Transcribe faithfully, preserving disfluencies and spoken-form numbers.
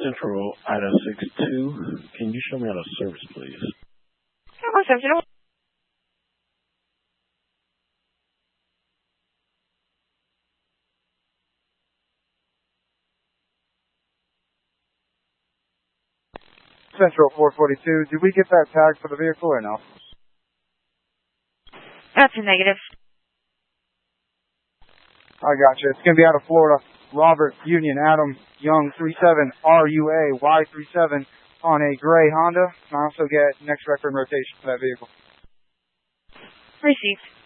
Central Ida six two. Can you show me out of service, please? one seven zero. Central four forty-two, did we get that tag for the vehicle or no? That's a negative. I got you. It's going to be out of Florida. Robert Union Adam Young three seven R U A Y three seven on a gray Honda. And I also get next record and rotation for that vehicle. Received.